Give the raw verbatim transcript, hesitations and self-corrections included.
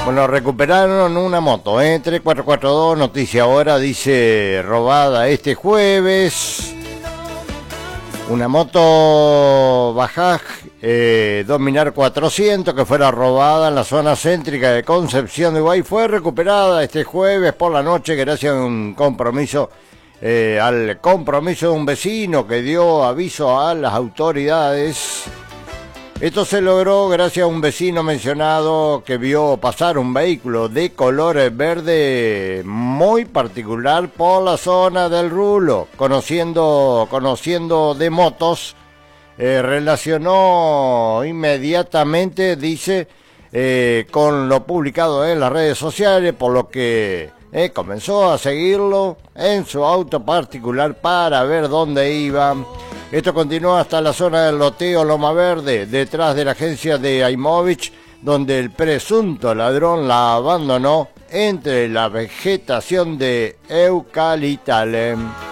Bueno, recuperaron una moto, ¿eh? tres cuatro cuatro dos, noticia ahora, dice robada este jueves. Una moto Bajaj eh, Dominar cuatrocientos que fuera robada en la zona céntrica de Concepción de Uruguay fue recuperada este jueves por la noche gracias a un compromiso, eh, al compromiso de un vecino que dio aviso a las autoridades. Esto se logró gracias a un vecino mencionado que vio pasar un vehículo de color verde muy particular por la zona del Rulo. Conociendo, conociendo de motos, eh, relacionó inmediatamente, dice, eh, con lo publicado en las redes sociales, por lo que eh, comenzó a seguirlo en su auto particular para ver dónde iba. Esto continuó hasta la zona del loteo Loma Verde, detrás de la agencia de Aimovich, donde el presunto ladrón la abandonó entre la vegetación de eucaliptales.